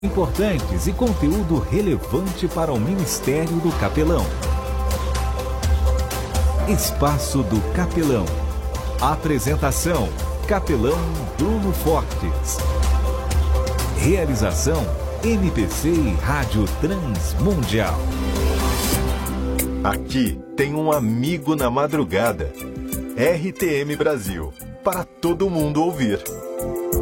importantes e conteúdo relevante para o Ministério do Capelão. Espaço do Capelão. Apresentação: Capelão Bruno Fortes. Realização: MPC e Rádio Transmundial. Aqui tem um amigo na madrugada. RTM Brasil, para todo mundo ouvir.